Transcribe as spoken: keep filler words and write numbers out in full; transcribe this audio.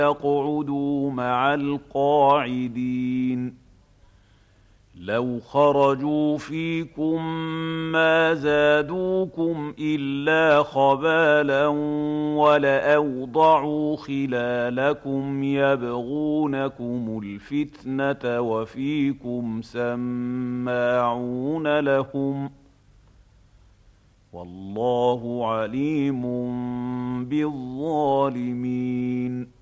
يقعدوا مع القاعدين لو خرجوا فيكم ما زادوكم إلا خبالا ولأوضعوا خلالكم يبغونكم الفتنة وفيكم سماعون لهم والله عليم بالظالمين